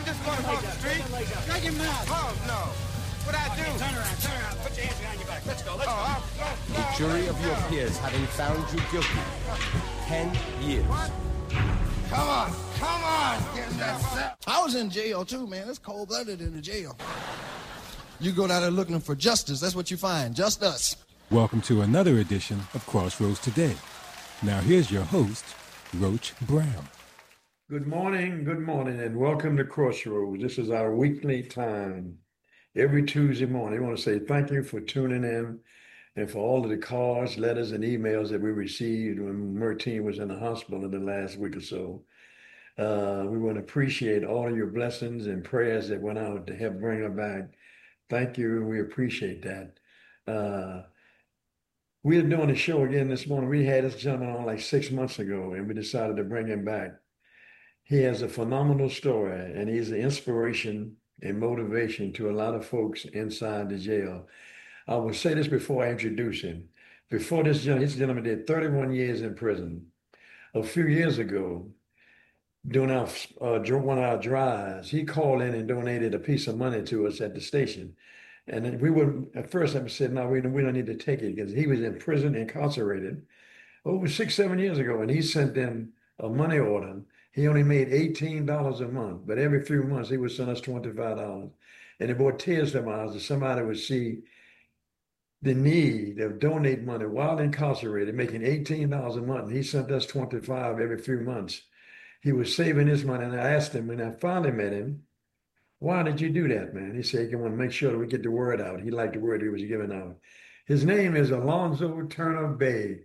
just going across the street. Shut your mouth. Oh, no. What'd I do? Turn around. Put your hands behind your back. Let's go. The jury of your peers having found you guilty. 10 years. Come on. Get in that cell. I was in jail too, man. It's cold-blooded in the jail. You go down there looking for justice. That's what you find. Just us. Welcome to another edition of Crossroads Today. Now here's your host, Roach Brown. Good morning, and welcome to Crossroads. This is our weekly time. Every Tuesday morning, I want to say thank you for tuning in and for all of the calls, letters, and emails that we received when Mertine was in the hospital in the last week or so. We want to appreciate all of your blessings and prayers that went out to help bring her back. Thank you, and we appreciate that. We are doing a show again this morning. We had this gentleman on like 6 months ago, and we decided to bring him back. He has a phenomenal story, and he's an inspiration and motivation to a lot of folks inside the jail. I will say this before I introduce him. Before this gentleman did 31 years in prison. A few years ago, during one of our drives, he called in and donated a piece of money to us at the station. And we would, at first I said, no, we don't need to take it, because he was in prison, incarcerated, over 6-7 years ago. And he sent in a money order. He only made $18 a month, but every few months he would send us $25. And it brought tears to my eyes that somebody would see the need of donating money while incarcerated, making $18 a month. And he sent us $25 every few months. He was saving his money. And I asked him, when I finally met him, why did you do that, man? He said he want to make sure that we get the word out. He liked the word he was giving out. His name is Alonzo Turner Bay.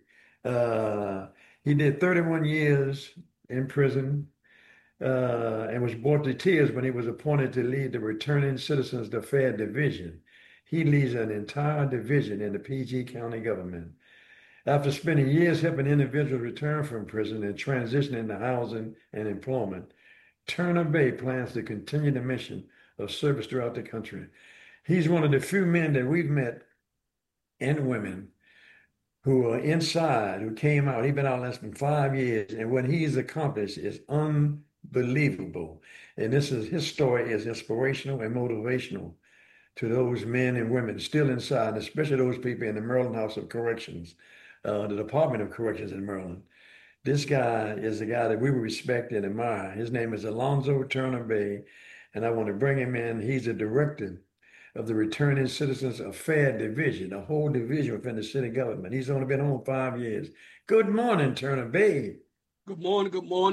He did 31 years in prison and was brought to tears when he was appointed to lead the Returning Citizens Affairs Division. He leads an entire division in the PG County government. After spending years helping individuals return from prison and transition into housing and employment, Turner Bay plans to continue the mission of service throughout the country. He's one of the few men that we've met, and women, who are inside, who came out. He's been out less than 5 years, and what he's accomplished is unbelievable. And his story is inspirational and motivational to those men and women still inside, especially those people in the Maryland House of Corrections, the Department of Corrections in Maryland. This guy is a guy that we respect and admire. His name is Alonzo Turner Bay, and I want to bring him in. He's the director of the Returning Citizens Affairs Division, a whole division within the city government. He's only been on 5 years. Good morning, Turner Bay. Good morning,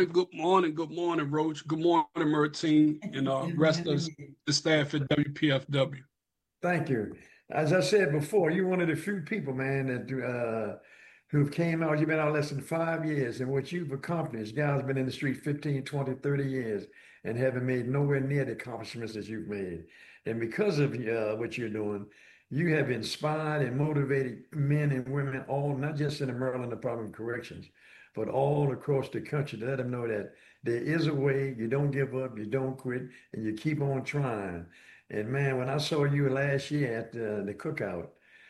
Roach. Good morning, Mertine, and rest of the staff at WPFW. Thank you. As I said before, you're one of the few people, man, that who've came out. You've been out less than 5 years, and what you've accomplished, guys been in the street 15, 20, 30 years and haven't made nowhere near the accomplishments that you've made. And because of what you're doing, you have inspired and motivated men and women, all, not just in the Maryland Department of Corrections, but all across the country, to let them know that there is a way. You don't give up, you don't quit, and you keep on trying. And man, when I saw you last year at the cookout,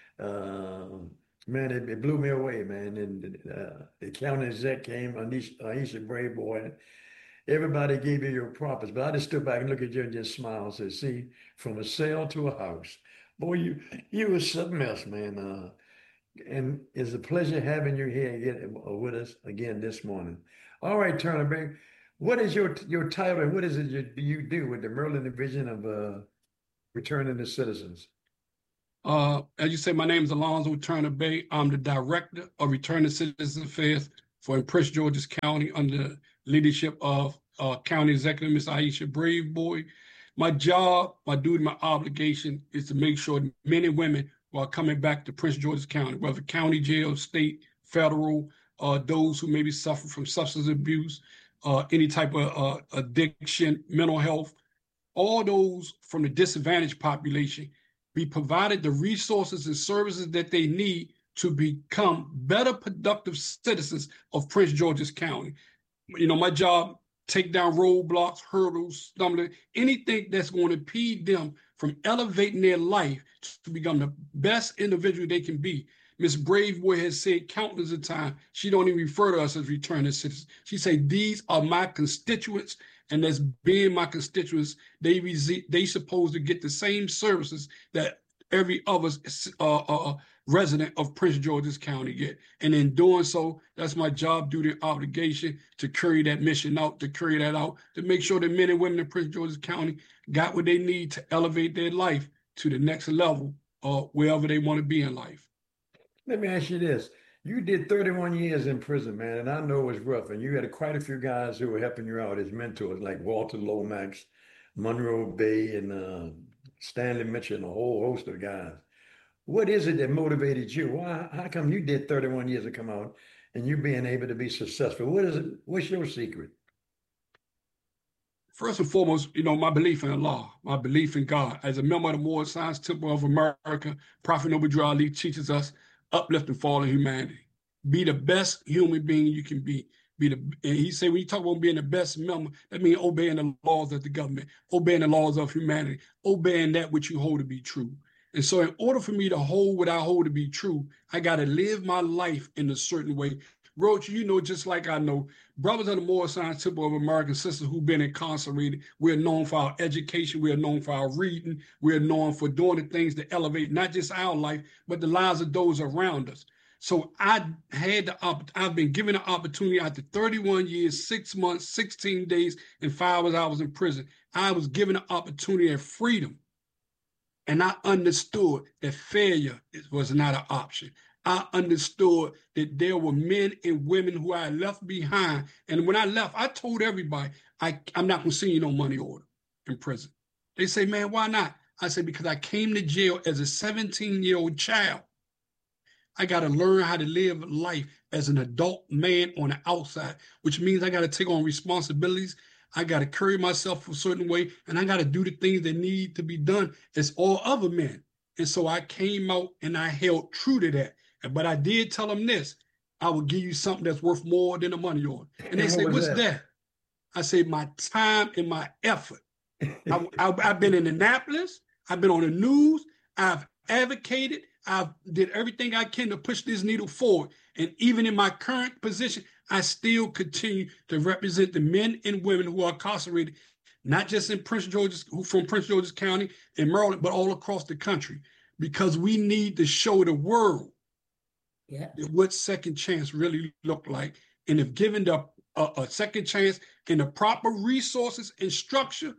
man, it blew me away, man. And the county exec came, Aisha Brave Boy. Everybody gave you your props, but I just stood back and looked at you and just smiled and said, see, from a cell to a house. Boy, you were something else, man. And it's a pleasure having you here with us again this morning. All right, Turner Bay, what is your title, and what is it you do with the Maryland Division of Returning the Citizens? As you say, my name is Alonzo Turner Bay. I'm the director of Returning Citizens Affairs for Prince George's County under the leadership of County Executive Ms. Aisha Brave Boy. My job, my duty, my obligation is to make sure men and women who are coming back to Prince George's County, whether county jail, state, federal, those who maybe suffer from substance abuse, any type of addiction, mental health, all those from the disadvantaged population, be provided the resources and services that they need to become better productive citizens of Prince George's County. You know, my job, take down roadblocks, hurdles, stumbling, anything that's going to impede them from elevating their life to become the best individual they can be. Ms. Braveboy has said countless of times, she don't even refer to us as returning citizens. She said, these are my constituents. and that's being my constituents, they supposed to get the same services that every other resident of Prince George's County get. And in doing so, that's my job, duty, obligation to carry that mission out, to make sure that men and women in Prince George's County got what they need to elevate their life to the next level or wherever they want to be in life. Let me ask you this. You did 31 years in prison, man, and I know it was rough. And you had quite a few guys who were helping you out as mentors, like Walter Lomax, Monroe Bay, and Stanley Mitchell, and a whole host of guys. What is it that motivated you? How come you did 31 years to come out and you being able to be successful? What is it? What's your secret? First and foremost, my belief in Allah, my belief in God. As a member of the Moorish Science Temple of America, Prophet Noble Drew Ali teaches us uplift and fall in humanity. Be the best human being you can be. And he said, when you talk about being the best member, that means obeying the laws of the government, obeying the laws of humanity, obeying that which you hold to be true. And so in order for me to hold what I hold to be true, I got to live my life in a certain way. Roach, just like I know, brothers of the Moorish Science Temple of American sisters who've been incarcerated, we're known for our education, we're known for our reading, we're known for doing the things to elevate not just our life, but the lives of those around us. So I've been given an opportunity after 31 years, 6 months, 16 days, and 5 hours I was in prison. I was given an opportunity of freedom. And I understood that failure was not an option. I understood that there were men and women who I left behind. And when I left, I told everybody, I'm not going to send you no money order in prison. They say, man, why not? I said, because I came to jail as a 17-year-old child. I got to learn how to live life as an adult man on the outside, which means I got to take on responsibilities. I got to carry myself a certain way, and I got to do the things that need to be done as all other men. And so I came out and I held true to that. But I did tell them this, I will give you something that's worth more than a money order. And they say, what's that? I say, my time and my effort. I've been in Annapolis. I've been on the news. I've advocated. I've did everything I can to push this needle forward. And even in my current position, I still continue to represent the men and women who are incarcerated, not just in from Prince George's County and Maryland, but all across the country, because we need to show the world what second chance really look like. And if given a second chance in the proper resources and structure,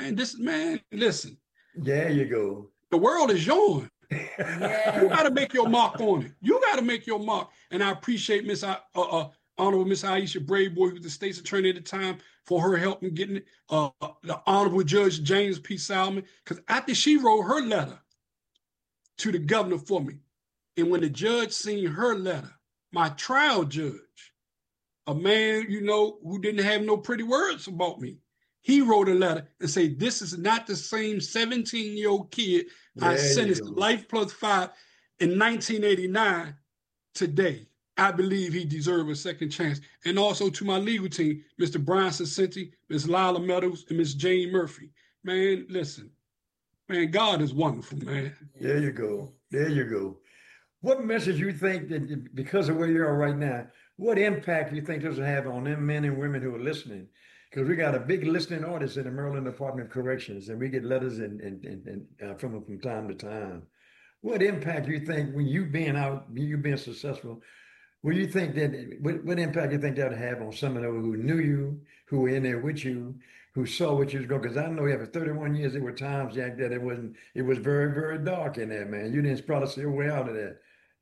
listen. There you go. The world is yours. You got to make your mark on it. You got to make your mark. And I appreciate Honorable Miss Aisha Braveboy, who was the state's attorney at the time, for her help in getting it. The Honorable Judge James P. Salmon, because after she wrote her letter to the governor for me, and when the judge seen her letter, my trial judge, a man, who didn't have no pretty words about me, he wrote a letter and said, this is not the same 17-year-old kid I sentenced to life plus 5 in 1989 today. I believe he deserves a second chance. And also to my legal team, Mr. Brian Sassenti, Ms. Lila Meadows, and Ms. Jane Murphy. Man, listen. Man, God is wonderful, man. There you go. There you go. What message you think that, because of where you are right now, what impact you think this will have on them men and women who are listening? Because we got a big listening audience in the Maryland Department of Corrections, and we get letters from them from time to time. What impact you think when you being out, you being successful, what impact you think that would have on some of those who knew you, who were in there with you, who saw what you was going? Because I know after 31 years, there were times, Jack, that it was very, very dark in there, man. You didn't probably see your way out of that.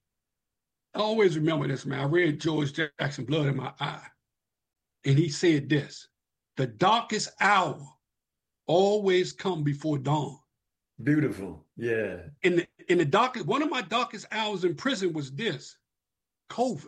I always remember this, man. I read George Jackson, Blood in My Eye, and he said this: the darkest hour always come before dawn. Beautiful, yeah. In the darkest, one of my darkest hours in prison was this: COVID.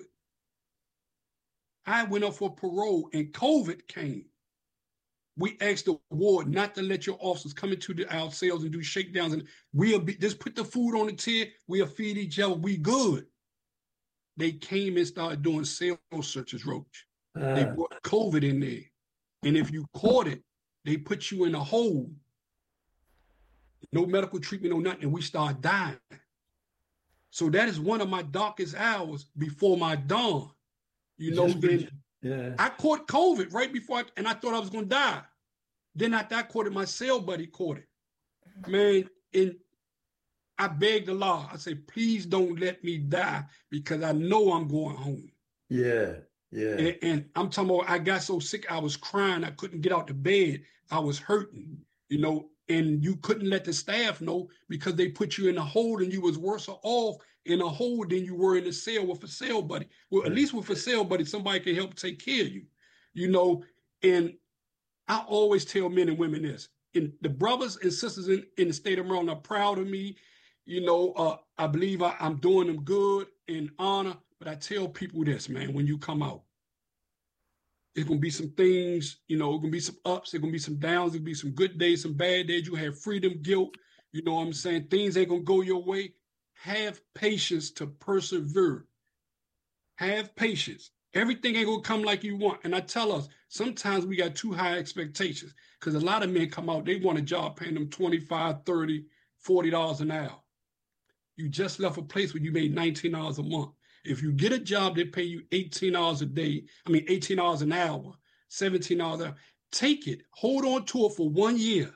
I went up for parole and COVID came. We asked the ward not to let your officers come into our cells and do shakedowns, and just put the food on the tier. We'll feed each other. We good. They came and started doing cell searches, Roach. They brought COVID in there. And if you caught it, they put you in a hole. No medical treatment, no nothing. And we start dying. So that is one of my darkest hours before my dawn. I caught COVID right before, and I thought I was going to die. Then after I caught it, my cell buddy caught it. Man, and I begged the law. I said, please don't let me die because I know I'm going home. Yeah, yeah. And I'm talking about, I got so sick, I was crying. I couldn't get out the bed. I was hurting, you know, and you couldn't let the staff know because they put you in a hold and you was worse off in a hold than you were in a cell with a cell buddy. Well, at least with a cell buddy, somebody can help take care of you, you know. And I always tell men and women this, and the brothers and sisters in the state of Maryland are proud of me. You know, I believe I'm doing them good in honor, but I tell people this, man, when you come out, it's going to be some things, you know, it's going to be some ups, it's going to be some downs, it's going to be some good days, some bad days. You have freedom, guilt, you know what I'm saying? Things ain't going to go your way. Have patience to persevere. Have patience. Everything ain't going to come like you want. And I tell us, sometimes we got too high expectations because a lot of men come out, they want a job paying them $25, $30, $40 an hour. You just left a place where you made $19 a month. If you get a job, they pay you $18 a day. I mean, $18 an hour, $17 an hour. Take it, hold on to it for 1 year.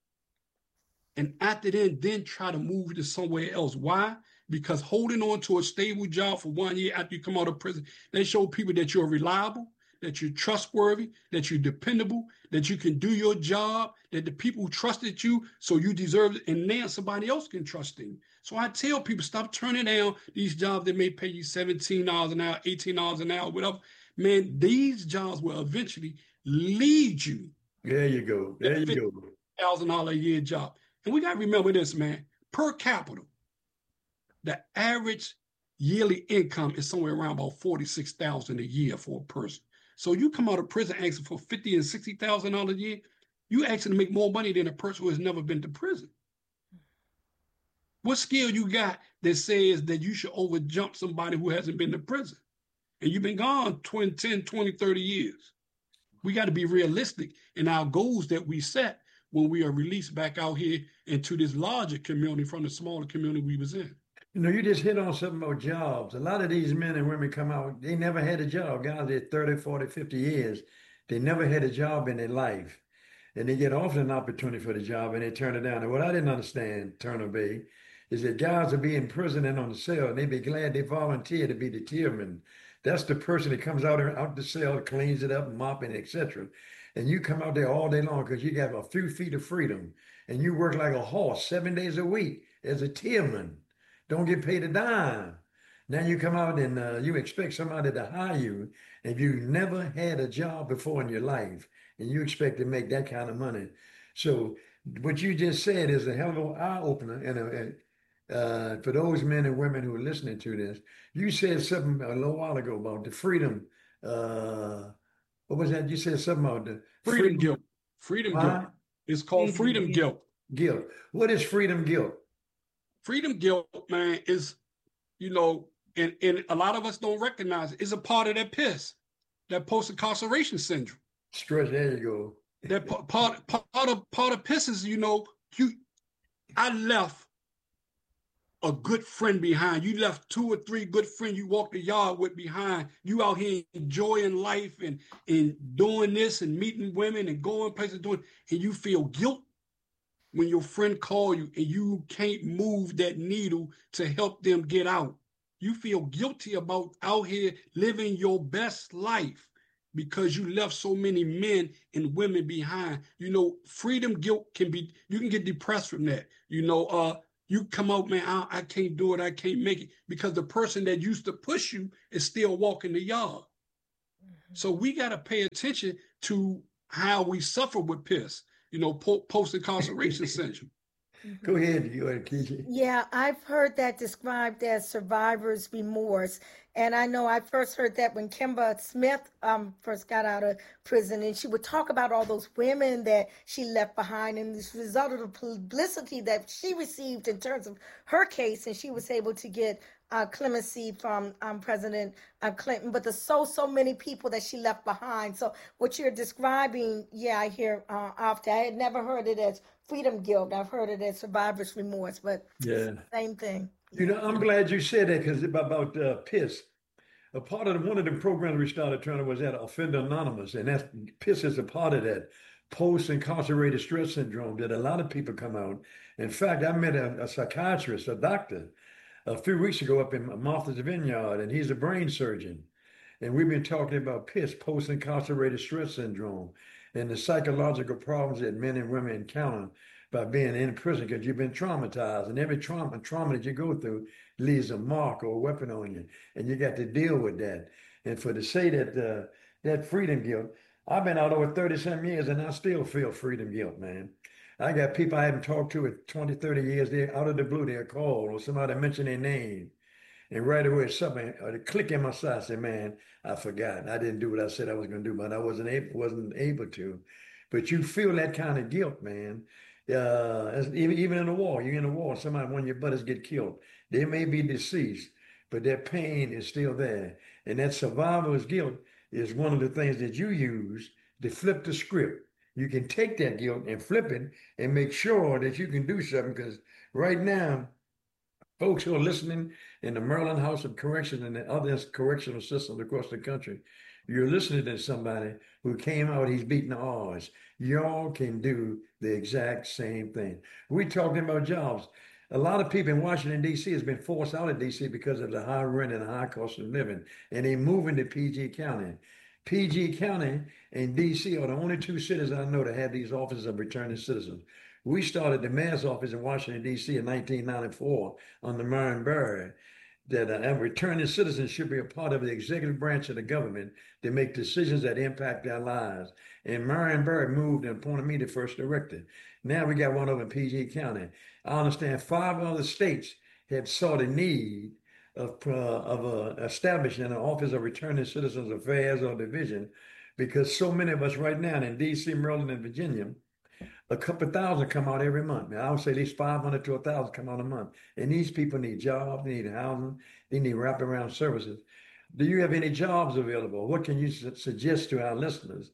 And after then try to move to somewhere else. Why? Because holding on to a stable job for 1 year after you come out of prison, they show people that you're reliable, that you're trustworthy, that you're dependable, that you can do your job, that the people trusted you, so you deserve it, and now somebody else can trust you. So I tell people, stop turning down these jobs that may pay you $17 an hour, $18 an hour, whatever. Man, these jobs will eventually lead you. There you go. There you go. $1,000 a year job. And we got to remember this, man, per capita, the average yearly income is somewhere around about $46,000 a year for a person. So you come out of prison asking for $50,000 and $60,000 a year, you actually make more money than a person who has never been to prison. What skill you got that says that you should overjump somebody who hasn't been to prison? And you've been gone 10, 20, 30 years. We got to be realistic in our goals that we set when we are released back out here into this larger community from the smaller community we was in. You know, you just hit on something about jobs. A lot of these men and women come out, they never had a job. Guys did 30, 40, 50 years. They never had a job in their life. And they get offered an opportunity for the job and they turn it down. And what I didn't understand, Turner Bay, is that guys will be in prison and on the cell and they'd be glad they volunteer to be the tierman. That's the person that comes out the cell, cleans it up, mopping, etc. And you come out there all day long because you got a few feet of freedom and you work like a horse 7 days a week as a tierman. Don't get paid a dime. Now you come out and you expect somebody to hire you if you never had a job before in your life and you expect to make that kind of money. So what you just said is a hell of an eye-opener. And for those men and women who are listening to this, you said something a little while ago about the freedom. What was that? You said something about the freedom guilt. Freedom guilt. It's called freedom guilt. Guilt. What is freedom guilt? Freedom guilt, man, is, you know, and a lot of us don't recognize it. It's a part of that PIS, that post-incarceration syndrome. Stress, there you go. That part of PIS is, you know, I left a good friend behind. You left 2 or 3 good friends you walked the yard with behind. You out here enjoying life and doing this and meeting women and going places doing, and you feel guilt when your friend call you and you can't move that needle to help them get out. You feel guilty about out here living your best life because you left so many men and women behind. You know, freedom guilt you can get depressed from that. You know, you come out, man, I can't do it, I can't make it, because the person that used to push you is still walking the yard. Mm-hmm. So we got to pay attention to how we suffer with PIS. You know, post-incarceration syndrome. Go ahead, Keisha. Yeah, I've heard that described as survivor's remorse. And I know I first heard that when Kimba Smith first got out of prison, and she would talk about all those women that she left behind, and this result of the publicity that she received in terms of her case, and she was able to get clemency from President Clinton, but there's so many people that she left behind. So what you're describing, yeah, I hear often. I had never heard it as freedom guilt. I've heard it as survivor's remorse, but yeah, same thing. You know, I'm glad you said that because about PIS. A part of one of the programs we started trying was that Offender Anonymous, and that's PIS is a part of that. post-incarcerated stress syndrome that a lot of people come out. In fact, I met a psychiatrist, a doctor, a few weeks ago up in Martha's Vineyard, and he's a brain surgeon. And we've been talking about PISS, post-incarcerated stress syndrome, and the psychological problems that men and women encounter by being in prison because you've been traumatized. And every trauma that you go through leaves a mark or a weapon on you, and you got to deal with that. And for to say that that freedom guilt, I've been out over 30-some years, and I still feel freedom guilt, man. I got people I haven't talked to in 20, 30 years. They're out of the blue, they're called, or somebody mention their name. And right away, something, or the click in my side, I say, man, I forgot. I didn't do what I said I was going to do, but I wasn't able to. But you feel that kind of guilt, man. Even in the war, you're in a war, one of your buddies get killed. They may be deceased, but their pain is still there. And that survivor's guilt is one of the things that you use to flip the script. You can take that guilt and flip it and make sure that you can do something, because right now, folks who are listening in the Maryland House of Correction and the other correctional systems across the country, you're listening to somebody who came out, he's beating the odds. Y'all can do the exact same thing. We're talking about jobs. A lot of people in Washington, D.C. has been forced out of D.C. because of the high rent and the high cost of living, and they moving to PG County. PG County and D.C. are the only two cities I know that have these offices of returning citizens. We started the mayor's office in Washington, D.C. in 1994 under Marion Barry, that returning citizens should be a part of the executive branch of the government to make decisions that impact their lives. And Marion Barry moved and appointed me the first director. Now we got one over in PG County. I understand 5 other states have saw the need of establishing an Office of Returning Citizens Affairs or Division, because so many of us right now in D.C., Maryland, and Virginia, a couple thousand come out every month. Now, I would say at least 500 to 1,000 come out a month. And these people need jobs, they need housing, they need wraparound services. Do you have any jobs available? What can you suggest to our listeners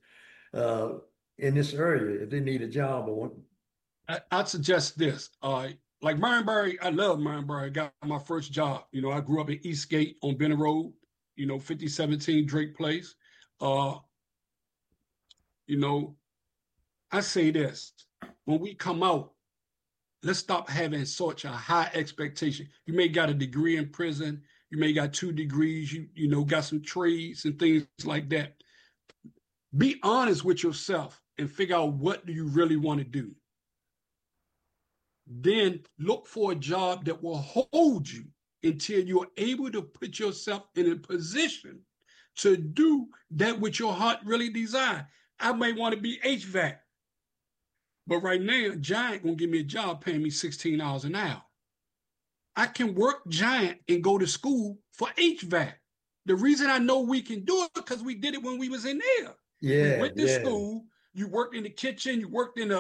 in this area if they need a job? Or I'd suggest this. Like Marion Barry, I love Marion Barry. I got my first job. You know, I grew up in Eastgate on Benner Road, 5017 Drake Place. You know, I say this, when we come out, let's stop having such a high expectation. You may got a degree in prison, you may got 2 degrees, you know, got some trades and things like that. Be honest with yourself and figure out what do you really want to do. Then look for a job that will hold you until you're able to put yourself in a position to do that which your heart really desires. I may want to be HVAC, but right now, Giant gonna give me a job paying me $16 an hour. I can work Giant and go to school for HVAC. The reason I know we can do it because we did it when we was in there. Yeah, we went to school. You worked in the kitchen. You worked in a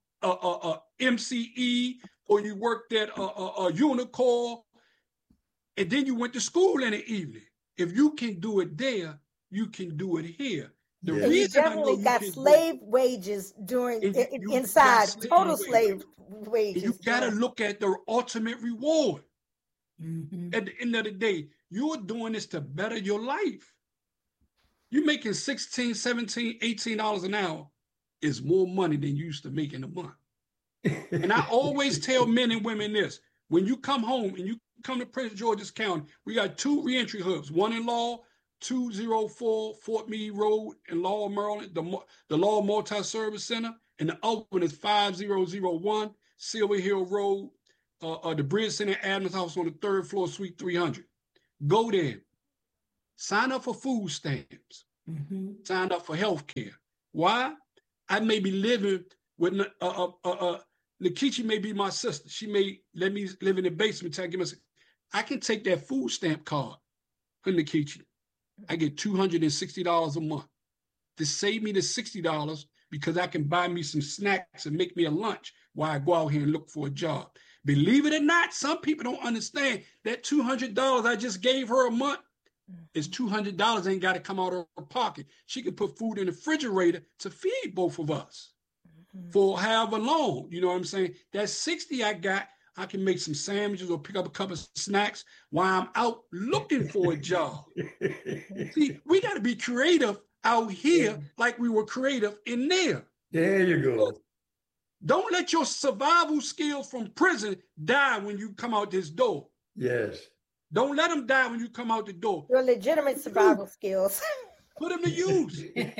MCE, or you worked at a Unicor, and then you went to school in the evening. If you can do it there, you can do it here. The reason you definitely got slave wages inside, total slave wages. You got to look at the ultimate reward. Mm-hmm. At the end of the day, you're doing this to better your life. You're making $16, $17, $18 an hour is more money than you used to make in a month. And I always tell men and women this: when you come home and you come to Prince George's County, we got 2 reentry hubs, one in Law, 204 Fort Meade Road in Law, Maryland, the Law Multi-Service Center, and the other one is 5001 Silver Hill Road, the Bridge Center Adams House on the 3rd floor, Suite 300. Go there. Sign up for food stamps. Mm-hmm. Sign up for health care. Why? I may be living with Lakeisha may be my sister. She may let me live in the basement till I give me. I can take that food stamp card from Lakeisha. I get $260 a month to save me the $60 because I can buy me some snacks and make me a lunch while I go out here and look for a job. Believe it or not, some people don't understand that $200 I just gave her a month is $200 ain't got to come out of her pocket. She can put food in the refrigerator to feed both of us for however long. You know what I'm saying? That $60 I got, I can make some sandwiches or pick up a couple of snacks while I'm out looking for a job. See, we got to be creative out here like we were creative in there. There you go. Don't let your survival skills from prison die when you come out this door. Yes. Don't let them die when you come out the door. Your legitimate survival skills. Put them to use.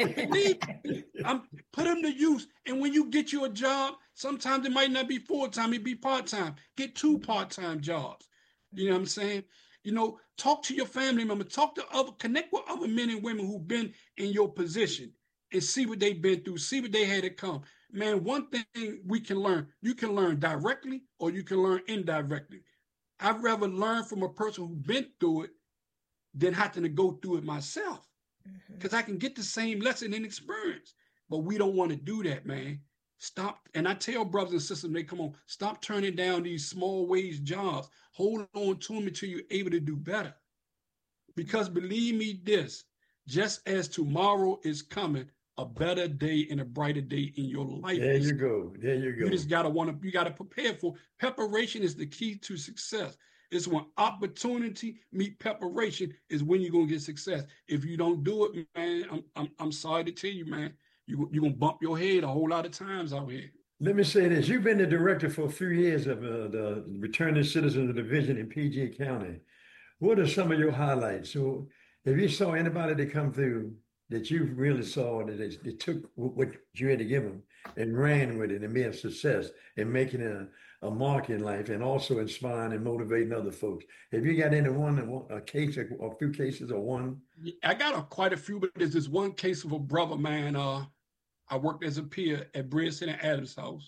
Put them to use. And when you get you a job, sometimes it might not be full-time, it be part-time. Get 2 part-time jobs. You know what I'm saying? You know, talk to your family members, connect with other men and women who've been in your position and see what they've been through, see what they had to come. Man, one thing we can learn, you can learn directly or you can learn indirectly. I'd rather learn from a person who's been through it than having to go through it myself. Because I can get the same lesson and experience. But we don't want to do that, man. Stop. And I tell brothers and sisters, they come on, stop turning down these small wage jobs. Hold on to them until you're able to do better. Because believe me this, just as tomorrow is coming, a better day and a brighter day in your life. There you go. There you go. You just you gotta prepare for. Preparation is the key to success. It's when opportunity meet preparation is when you're gonna get success. If you don't do it, man, I'm sorry to tell you, man, you're gonna bump your head a whole lot of times out here. Let me say this: you've been the director for a few years of the Returning Citizens Division in PG County. What are some of your highlights? So, if you saw anybody that come through that you really saw that they took what you had to give them and ran with it and made a success and making a mark in life and also inspiring and motivating other folks. Have you got any a case or a few cases or one? I got quite a few, but there's this one case of a brother, man. I worked as a peer at Bridge Center Adams House.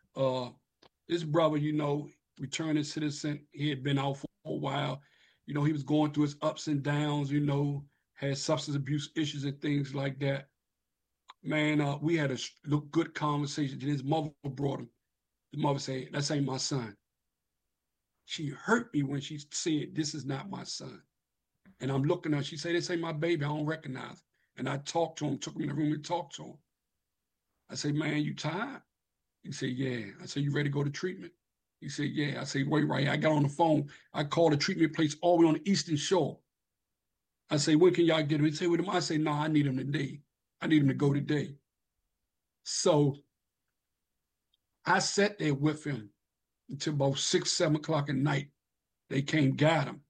This brother, you know, returning citizen, he had been out for a while. You know, he was going through his ups and downs, you know, had substance abuse issues and things like that. Man, we had a good conversation. And his mother brought him. The mother said, "That ain't my son." She hurt me when she said, "This is not my son." And I'm looking at her. She said, "This ain't my baby. I don't recognize him." And I talked to him, took him in the room and talked to him. I said, "Man, you tired?" He said, "Yeah." I said, "You ready to go to treatment?" He said, "Yeah." I said, "Wait right here." I got on the phone. I called a treatment place all the way on the Eastern Shore. I say, "When can y'all get him?" He said, "With him." I say, "No, I need him today. I need him to go today." So I sat there with him until about 6, 7 o'clock at night. They came, got him.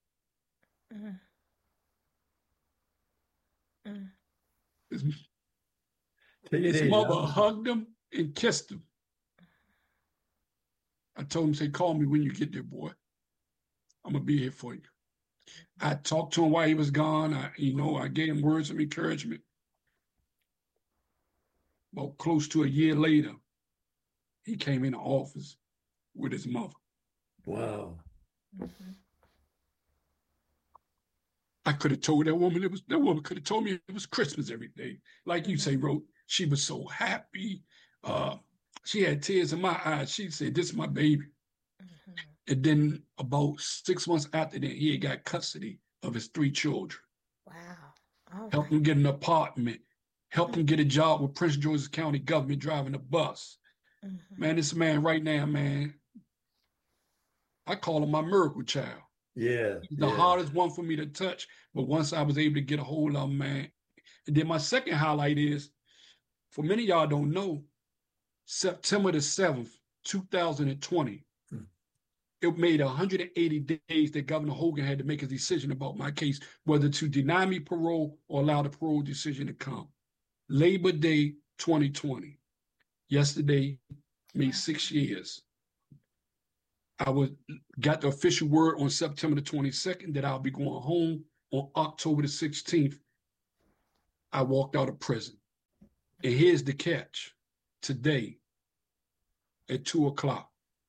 His mother hugged him and kissed him. I told him, say, "Call me when you get there, boy. I'm going to be here for you." I talked to him while he was gone. I gave him words of encouragement. About close to a year later, he came in the office with his mother. Wow. I could have told that woman that woman could have told me it was Christmas every day. Like you say, Ro, she was so happy. She had tears in my eyes. She said, "This is my baby." And then about 6 months after that, he had got custody of his 3 children. Wow. Helped him get an apartment. Helped him get a job with Prince George's County government driving a bus. Man, this man right now, man, I call him my miracle child. Yeah. He's the hardest one for me to touch. But once I was able to get a hold of him, man. And then my second highlight is, for many of y'all don't know, September the 7th, 2020, it made 180 days that Governor Hogan had to make a decision about my case, whether to deny me parole or allow the parole decision to come. Labor Day 2020. Yesterday made 6 years. I got the official word on September the 22nd that I'll be going home on October the 16th. I walked out of prison. And here's the catch. Today, at 2 o'clock,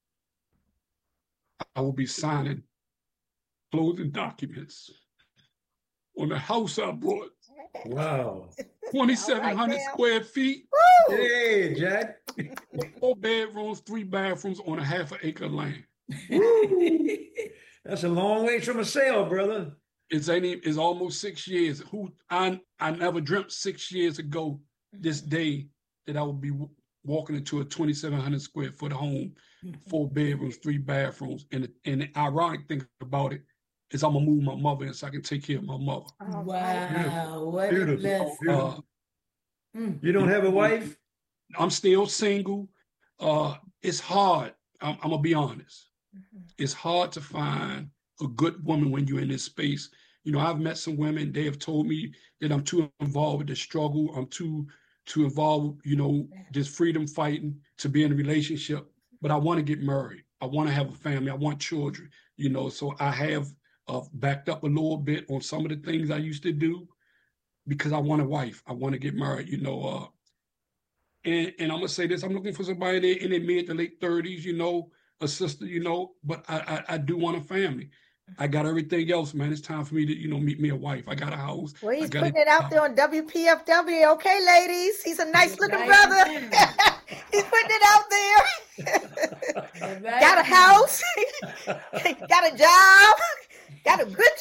I will be signing closing documents on the house I bought. Wow. 2,700 square feet. Woo! Hey, Jack. 4 bedrooms, 3 bathrooms on a half-acre land. That's a long way from a sale, brother. It's almost 6 years. I never dreamt 6 years ago this day that I would be walking into a 2,700 square foot home, 4 bedrooms, 3 bathrooms. And the ironic thing about it is I'm gonna move my mother in so I can take care of my mother. Wow, what Beautiful. a blessing. You don't have a wife? I'm still single. It's hard. I'm gonna be honest. It's hard to find a good woman when you're in this space. You know, I've met some women. They have told me that I'm too involved with the struggle. I'm too involved, you know, this freedom fighting to be in a relationship. But I want to get married. I want to have a family. I want children. You know, so I have backed up a little bit on some of the things I used to do because I want a wife. I want to get married. You know, and I'm gonna say this: I'm looking for somebody in their mid to late 30s. You know, a sister. You know, but I do want a family. I got everything else, man. It's time for me to, you know, meet me a wife. I got a house. Well, he's putting it out there on WPFW. Okay, ladies. He's a nice looking brother. He's putting it out there. Got a house. Got a job. Got a good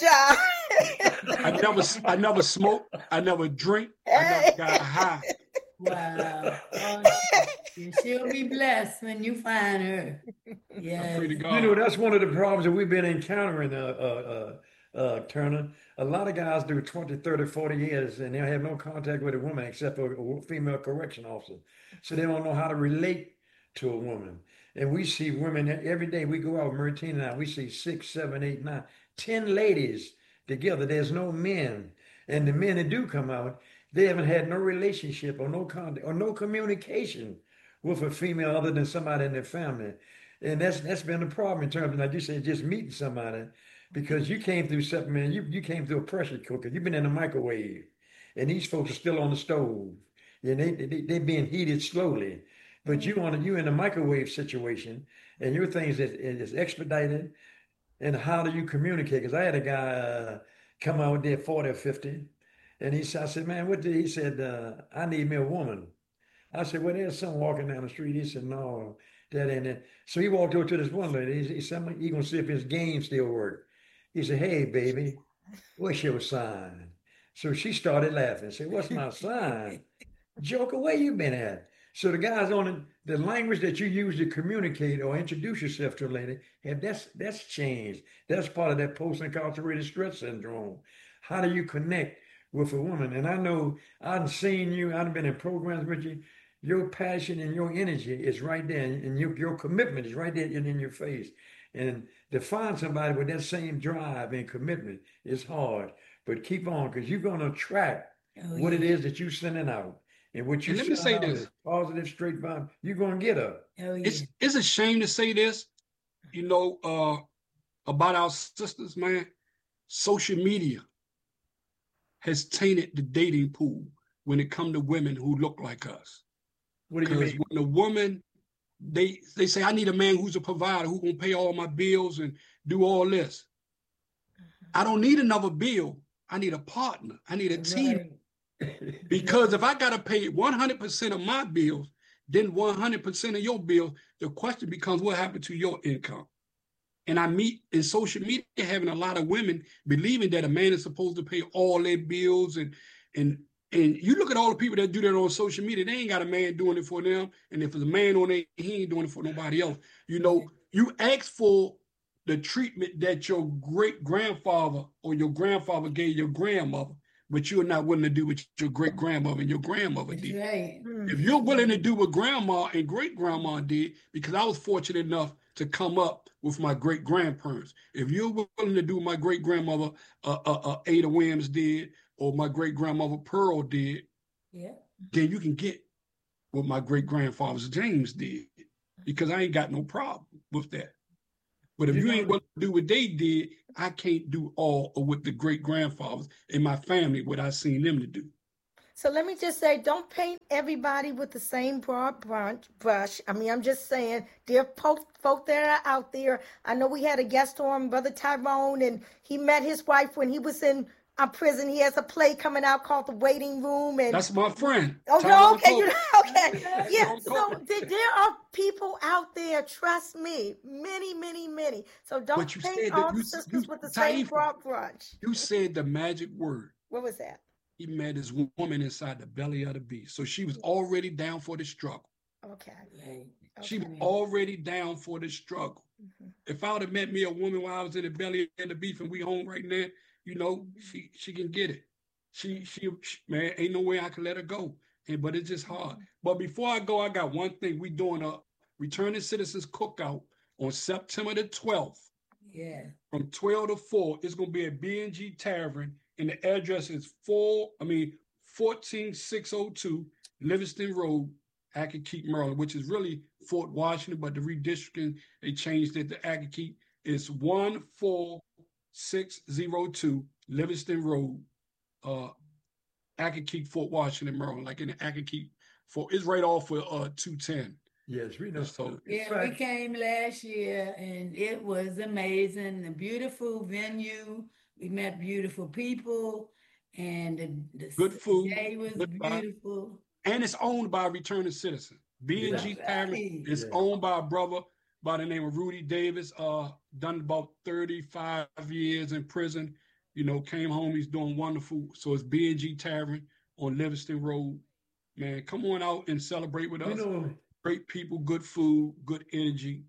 job. I never smoke. I never drink. I never got high. Wow. She'll be blessed when you find her. Yes. You know, that's one of the problems that we've been encountering, Turner. A lot of guys do 20, 30, 40 years and they have no contact with a woman except for a female correction officer. So they don't know how to relate to a woman. And we see women every day. We go out, Martina and I, we see 6, 7, 8, 9, 10 ladies together. There's no men. And the men that do come out, they haven't had no relationship or no contact or no communication with a female other than somebody in their family. And that's been the problem in terms of, like you said, just meeting somebody, because you came through something, man. You came through a pressure cooker. You've been in the microwave, and these folks are still on the stove, and they being heated slowly. But you in a microwave situation, and your things is expedited. And how do you communicate? Because I had a guy come out there 40 or 50, and I said, man, what did he said? I need me a woman. I said, well, there's someone walking down the street. He said, no, that ain't it. So he walked over to this one lady. He said, he's going to see if his game still work. He said, hey, baby, what's your sign? So she started laughing. Said, what's my sign? Joker, where you been at? So the guys on the language that you use to communicate or introduce yourself to a lady, that's changed. That's part of that post-incarcerated stress syndrome. How do you connect with a woman? And I know I've seen you, I've been in programs with you. Your passion and your energy is right there, and your commitment is right there in your face. And to find somebody with that same drive and commitment is hard, but keep on, because you're going to attract what it is that you're sending out. And what you let me say this: positive, straight vibe, you're going to get her. It's a shame to say this, you know, about our sisters, man. Social media has tainted the dating pool when it comes to women who look like us. What do you mean? When a woman, they say, I need a man who's a provider, who's going to pay all my bills and do all this. I don't need another bill. I need a partner. I need a team. Because if I got to pay 100% of my bills, then 100% of your bills, the question becomes, what happened to your income? And I meet in social media having a lot of women believing that a man is supposed to pay all their bills, and you look at all the people that do that on social media, they ain't got a man doing it for them. And if it's a man on it, he ain't doing it for nobody else. You know, you ask for the treatment that your great-grandfather or your grandfather gave your grandmother, but you're not willing to do what your great-grandmother and your grandmother did. Right. If you're willing to do what grandma and great-grandma did, because I was fortunate enough to come up with my great-grandparents. If you're willing to do what my great-grandmother Ada Williams did, or my great-grandmother Pearl did, then you can get what my great-grandfather James did, because I ain't got no problem with that. But if you ain't willing to do what they did, I can't do all of what the great-grandfathers in my family, what I seen them to do. So let me just say, don't paint everybody with the same broad brush. I mean, I'm just saying, there are folk that are out there. I know we had a guest on, Brother Tyrone, and he met his wife when he was in prison. He has a play coming out called The Waiting Room. And that's my friend. Oh, no, okay, okay. Yeah, so there are people out there, trust me, many, many, many. So don't paint all the sisters with the same broad brush. You said the magic word. What was that? He met his woman inside the belly of the beast. So she was already down for the struggle. Okay. She was already down for the struggle. If I would have met me a woman while I was in the belly of the beast and we home right now, you know, she can get it. She man, ain't no way I can let her go. but it's just hard. But before I go, I got one thing. We doing a Returning Citizens Cookout on September the 12th. Yeah. From 12 to 4. It's going to be at B&G Tavern, and the address is 14602 Livingston Road, Accokeek, Maryland, which is really Fort Washington, but the redistricting, they changed it to Accokeek. It's 14602 Livingston Road, Accokeek, Fort Washington, Maryland, like in the Accokeek. It's right off of 210. Yes, we know. So, yeah, we came last year and it was amazing. A beautiful venue. We met beautiful people, and the good food. day was beautiful. And it's owned by a returning citizen. B&G Tavern is owned by a brother by the name of Rudy Davis. Done about 35 years in prison. You know, came home. He's doing wonderful. So it's B&G Tavern on Livingston Road. Man, come on out and celebrate with us. You know, great people, good food, good energy.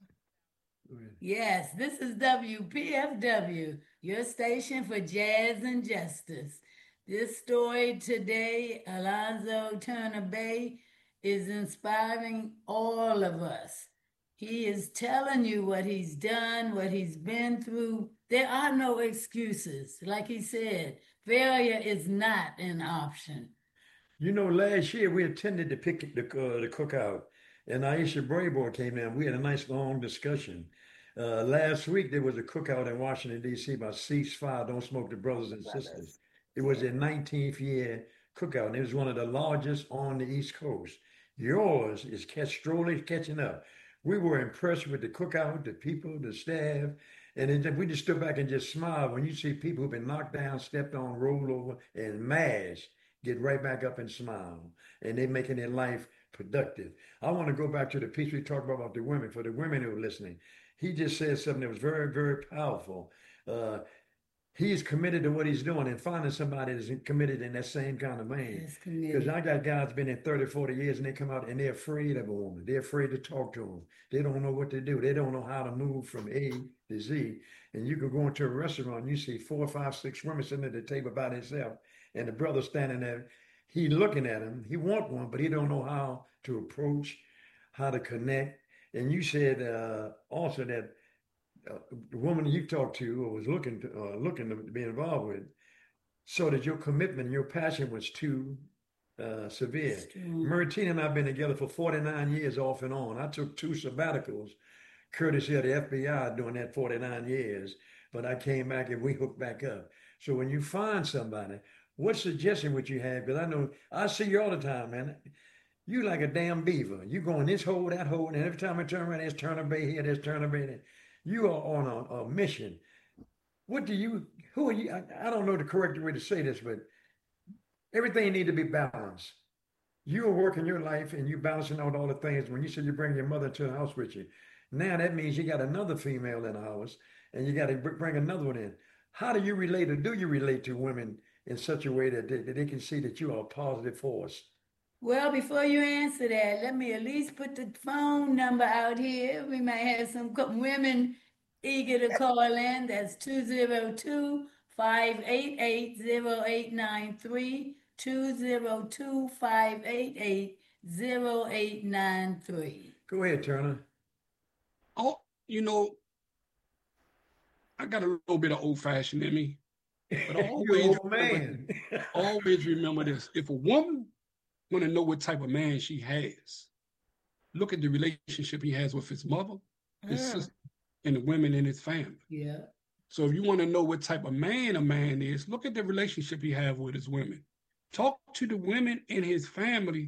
Yes, this is WPFW, your station for jazz and justice. This story today, Alonzo Turner Bay, is inspiring all of us. He is telling you what he's done, what he's been through. There are no excuses. Like he said, failure is not an option. You know, last year we attended the cookout, and Aisha Brayboy came in. We had a nice long discussion. Last week there was a cookout in Washington, D.C. by Ceasefire, Don't Smoke the Brothers and Sisters. It was their 19th year cookout, and it was one of the largest on the East Coast. Yours is slowly catching up. We were impressed with the cookout, the people, the staff, and we just stood back and just smiled when you see people who've been knocked down, stepped on, rolled over, and mashed get right back up and smile, and they're making their life productive. I want to go back to the piece we talked about the women, for the women who are listening. He just said something that was very, very powerful. He's committed to what he's doing, and finding somebody that's committed in that same kind of vein. Because I got guys been in 30, 40 years, and they come out and they're afraid of a woman. They're afraid to talk to them. They don't know what to do. They don't know how to move from A to Z. And you could go into a restaurant, and you see 4, 5, 6 women sitting at the table by themselves, and the brother standing there. He looking at him. He want one, but he don't know how to approach, how to connect. And you said also that the woman you talked to or was looking to be involved with, so that your commitment and your passion was too severe. Meritina and I have been together for 49 years off and on. I took 2 sabbaticals, courtesy of the FBI during that 49 years, but I came back and we hooked back up. So when you find somebody, what suggestion would you have? Because I know, I see you all the time, man. You like a damn beaver. You go in this hole, that hole, and every time I turn around, there's Turner Bay here, there's Turner Bay there. You are on a mission. Who are you? I don't know the correct way to say this, but everything needs to be balanced. You are working your life and you balancing out all the things. When you said you bring your mother to the house with you, now that means you got another female in the house and you got to bring another one in. How do you relate, or do you relate to women in such a way that they can see that you are a positive force? Well, before you answer that, let me at least put the phone number out here. We might have some women eager to call in. That's 202-588-0893, 202-588-0893. Go ahead, Turner. Oh, you know, I got a little bit of old-fashioned in me. But always remember this. If a woman want to know what type of man she has, look at the relationship he has with his mother, his sister, and the women in his family. Yeah. So if you want to know what type of man a man is, look at the relationship he has with his women. Talk to the women in his family